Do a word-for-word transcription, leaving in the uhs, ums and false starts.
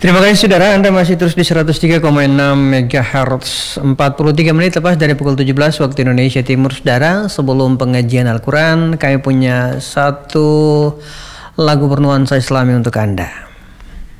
Terima kasih saudara, Anda masih terus di seratus tiga koma enam megahertz. Empat puluh tiga menit lepas dari pukul tujuh belas waktu Indonesia Timur. Saudara, sebelum pengajian Al-Quran, kami punya satu lagu bernuansa Islami untuk Anda.